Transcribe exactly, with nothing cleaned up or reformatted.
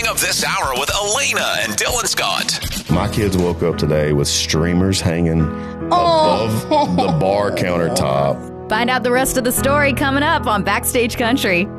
of this hour with Elena and Dylan Scott. My kids woke up today with streamers hanging Oh. above the bar countertop. Find out the rest of the story coming up on Backstage Country.